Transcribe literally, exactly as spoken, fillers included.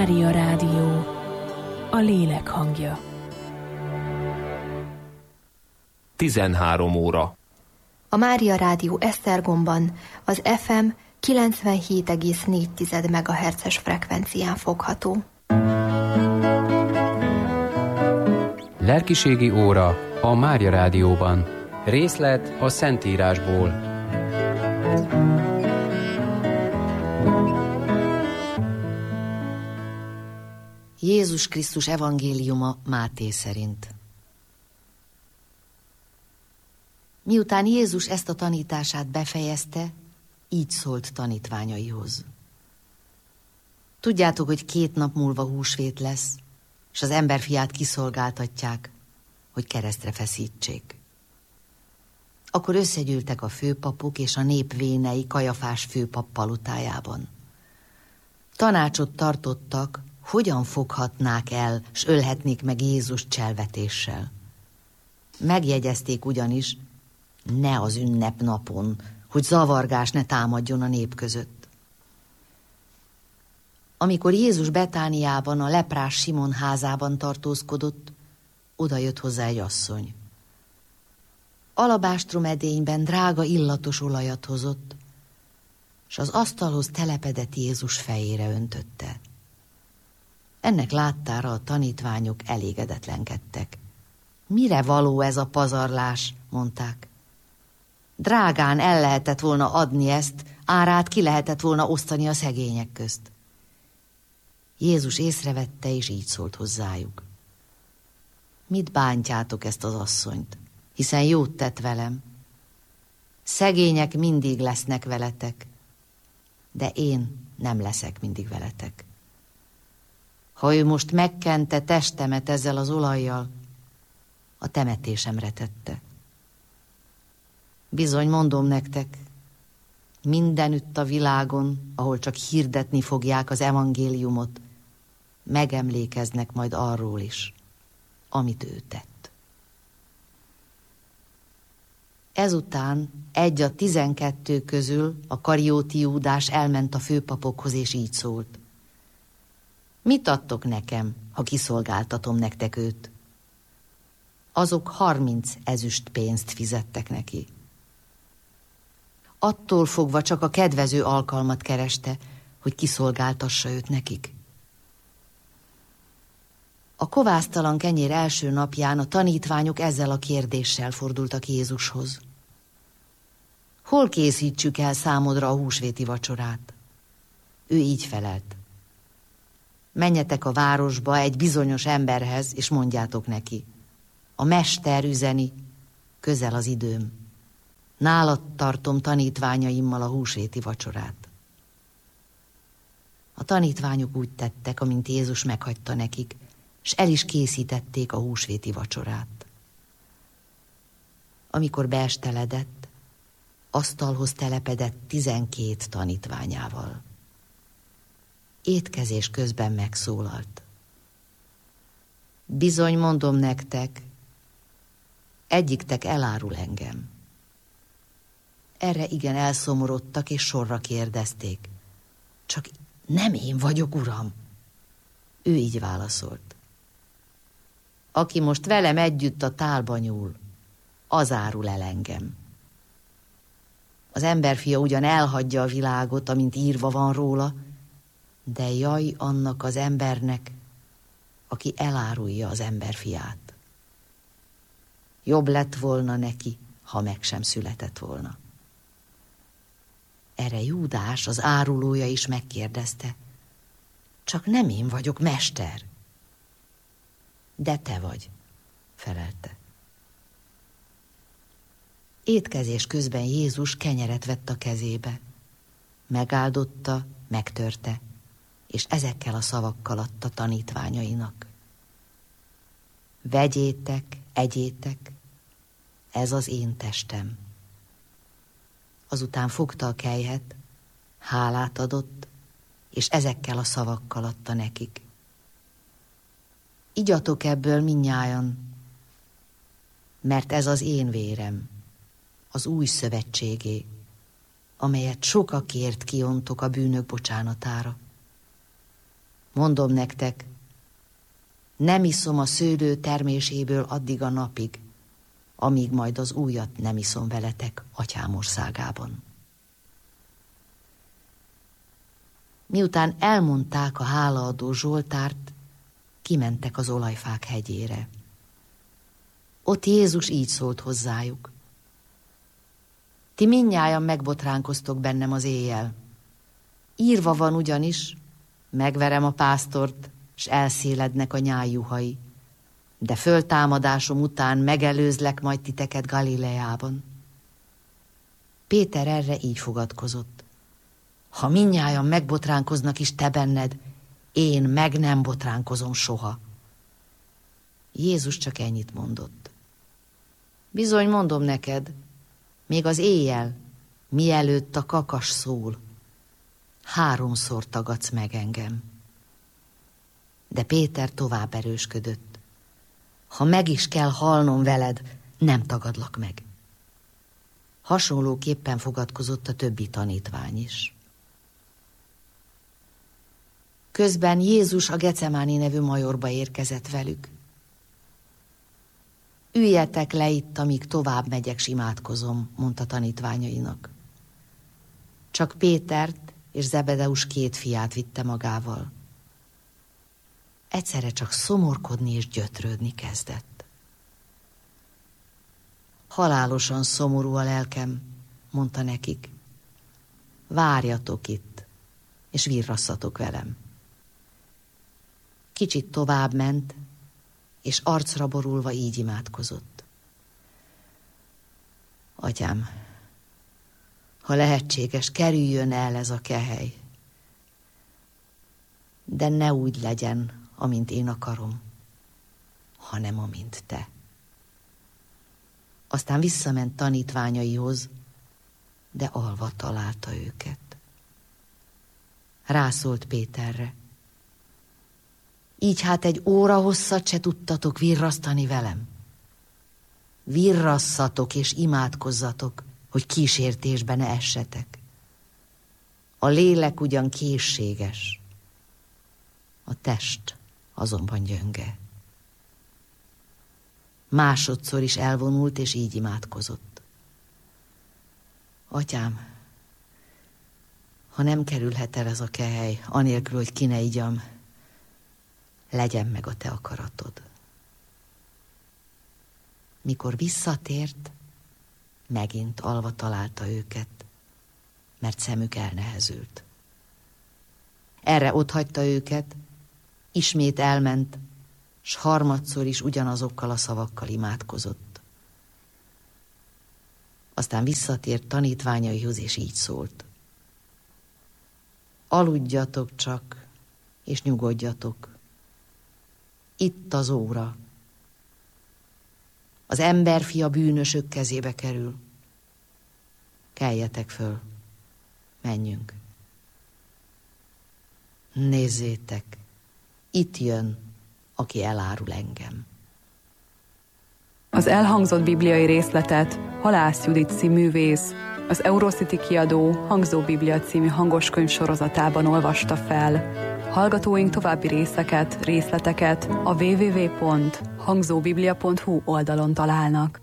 Mária Rádió, a lélek hangja. tizenhárom óra. A Mária Rádió Esztergomban az ef em kilencvenhét egész négy megahertzes frekvencián fogható. Lelkiségi óra a Mária Rádióban. Részlet a Szentírásból. Jézus Krisztus evangéliuma Máté szerint. Miután Jézus ezt a tanítását befejezte, így szólt tanítványaihoz. Tudjátok, hogy két nap múlva húsvét lesz, és az emberfiát kiszolgáltatják, hogy keresztre feszítsék. Akkor összegyűltek a főpapok és a nép vénei Kajafás főpap palotájában. Tanácsot tartottak, hogyan foghatnák el, s ölhetnék meg Jézust cselvetéssel. Megjegyezték ugyanis, ne az ünnepnapon, hogy zavargás ne támadjon a nép között. Amikor Jézus Betániában, a leprás Simon házában tartózkodott, oda jött hozzá egy asszony. Alabástrom edényben drága illatos olajat hozott, s az asztalhoz telepedett Jézus fejére öntötte. Ennek láttára a tanítványok elégedetlenkedtek. Mire való ez a pazarlás, mondták. Drágán el lehetett volna adni ezt, árát ki lehetett volna osztani a szegények közt. Jézus észrevette, és így szólt hozzájuk. Mit bántjátok ezt az asszonyt, hiszen jót tett velem? Szegények mindig lesznek veletek, de én nem leszek mindig veletek. Ha ő most megkente testemet ezzel az olajjal, a temetésemre tette. Bizony mondom nektek, mindenütt a világon, ahol csak hirdetni fogják az evangéliumot, megemlékeznek majd arról is, amit ő tett. Ezután egy a tizenkettő közül a Karióti Júdás elment a főpapokhoz, és így szólt. Mit adtok nekem, ha kiszolgáltatom nektek őt? Azok harminc ezüst pénzt fizettek neki. Attól fogva csak a kedvező alkalmat kereste, hogy kiszolgáltassa őt nekik. A kovásztalan kenyér első napján a tanítványok ezzel a kérdéssel fordultak Jézushoz. Hol készítsük el számodra a húsvéti vacsorát? Ő így felelt. Menjetek a városba egy bizonyos emberhez, és mondjátok neki. A mester üzeni, közel az időm. Nálad tartom tanítványaimmal a húsvéti vacsorát. A tanítványok úgy tettek, amint Jézus meghagyta nekik, s el is készítették a húsvéti vacsorát. Amikor beesteledett, asztalhoz telepedett tizenkét tanítványával. Étkezés közben megszólalt. Bizony mondom nektek, egyiktek elárul engem. Erre igen elszomorodtak, és sorra kérdezték. Csak nem én vagyok, uram. Ő így válaszolt. Aki most velem együtt a tálba nyúl, az árul el engem. Az emberfia ugyan elhagyja a világot, amint írva van róla, de jaj annak az embernek, aki elárulja az emberfiát. Jobb lett volna neki, ha meg sem született volna. Erre Júdás, az árulója is megkérdezte. Csak nem én vagyok, mester. De te vagy, felelte. Étkezés közben Jézus kenyeret vett a kezébe. Megáldotta, megtörte, és ezekkel a szavakkal adta tanítványainak. Vegyétek, egyétek, ez az én testem. Azután fogta a kelyhet, hálát adott, és ezekkel a szavakkal adta nekik. Igyatok ebből mindnyájan, mert ez az én vérem, az új szövetségé, amelyet sokakért kiontok a bűnök bocsánatára. Mondom nektek, nem iszom a szőlő terméséből addig a napig, amíg majd az újat nem iszom veletek Atyám országában. Miután elmondták a hálaadó Zsoltárt, kimentek az olajfák hegyére. Ott Jézus így szólt hozzájuk. Ti mindnyájan megbotránkoztok bennem az éjjel. Írva van ugyanis, megverem a pásztort, s elszélednek a nyájjuhai, de föltámadásom után megelőzlek majd titeket Galileában. Péter erre így fogadkozott. Ha mindnyájan megbotránkoznak is te benned, én meg nem botránkozom soha. Jézus csak ennyit mondott. Bizony mondom neked, még az éjjel, mielőtt a kakas szól, háromszor tagadsz meg engem. De Péter tovább erősködött. Ha meg is kell halnom veled, nem tagadlak meg. Hasonlóképpen fogadkozott a többi tanítvány is. Közben Jézus a Gecemáni nevű majorba érkezett velük. Üljetek le itt, amíg tovább megyek, s imádkozom, mondta tanítványainak. Csak Pétert és Zebedeus két fiát vitte magával. Egyszerre csak szomorkodni és gyötrődni kezdett. Halálosan szomorú a lelkem, mondta nekik. Várjatok itt, és virrasszatok velem. Kicsit tovább ment, és arcra borulva így imádkozott. Atyám, ha lehetséges, kerüljön el ez a kehely, de ne úgy legyen, amint én akarom, hanem amint te. Aztán visszament tanítványaihoz, de alva találta őket. Rászólt Péterre. Így hát egy óra hosszat se tudtatok virrasztani velem. Virrasszatok és imádkozzatok, hogy kísértésbe ne essetek. A lélek ugyan készséges, a test azonban gyönge. Másodszor is elvonult, és így imádkozott. Atyám, ha nem kerülhet el ez a kehely, anélkül, hogy ki ne igyam, legyen meg a te akaratod. Mikor visszatért, megint alva találta őket, mert szemük elnehezült. Erre otthagyta őket, ismét elment, s harmadszor is ugyanazokkal a szavakkal imádkozott. Aztán visszatért tanítványaihoz, és így szólt. Aludjatok csak, és nyugodjatok. Itt az óra. Az emberfia bűnösök kezébe kerül. Keljetek föl, menjünk. Nézzétek, itt jön, aki elárul engem. Az elhangzott bibliai részletet Halász Judit cíművész, az Eurocity kiadó Hangzó Biblia című hangoskönyv sorozatában olvasta fel. Hallgatóink további részeket, részleteket a double-u double-u double-u pont hangzóbiblia pont hu oldalon találnak.